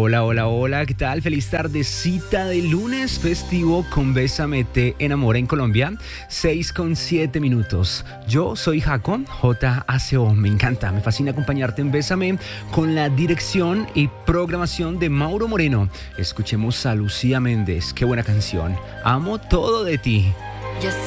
Hola, hola, hola, ¿qué tal? Feliz tardecita de lunes festivo con Bésame Te Enamora en Colombia, 6:07. Yo soy Jaco, Jaco, me encanta, me fascina acompañarte en Bésame con la dirección y programación de Mauro Moreno. Escuchemos a Lucía Méndez, qué buena canción, amo todo de ti.